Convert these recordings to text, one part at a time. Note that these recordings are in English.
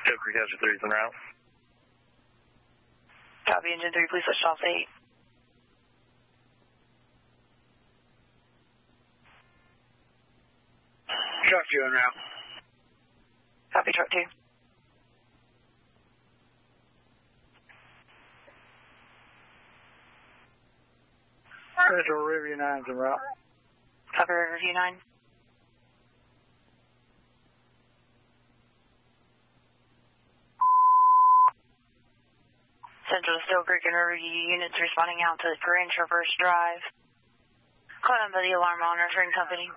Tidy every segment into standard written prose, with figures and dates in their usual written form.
Still Creek Hazard 3 is en route. Copy, Engine 3, please switch off 8. Truck 2 en route. Copy, truck 2. Central Riverview 9 is en route. Copy, Riverview 9. Central Still Creek and Riverview units responding out to Grand Traverse Drive. Call on by the alarm monitoring company.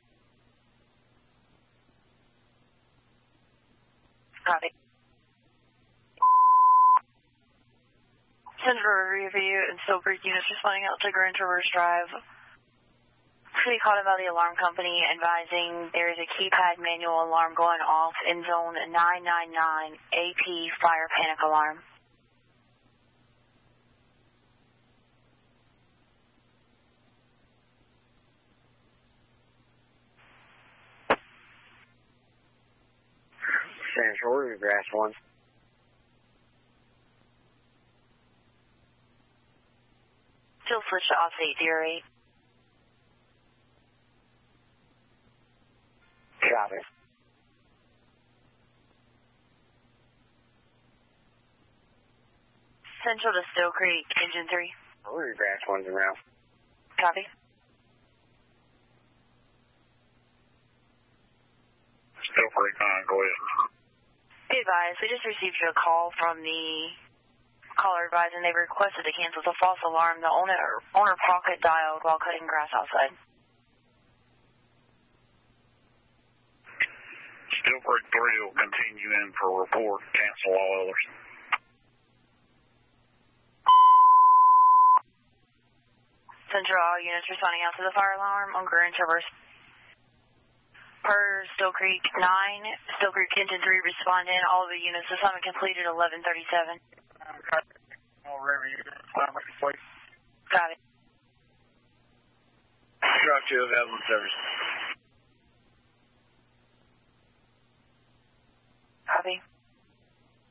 Copy. Central Riverview and Still Creek units responding out to Grand Traverse Drive. We called about the alarm company advising there is a keypad manual alarm going off in zone 999 AP fire panic alarm. Central Riverview Grass 1. Still switch to off 808. Copy. Central to Still Creek, Engine 3. Riverview Grass 1's en route. Copy. Still Creek 9, go ahead. Be advised, we just received a call from the caller advising they requested to cancel the false alarm. The owner pocket dialed while cutting grass outside. Still Creek 3 will continue in for report. Cancel all others. Central, all units responding out to the fire alarm on Grand Traverse. Per Still Creek 9, Still Creek Engine 3 respond in. All of the units assignment completed 11:37. All Riverview assignment complete. Got it. Truck 2 available service.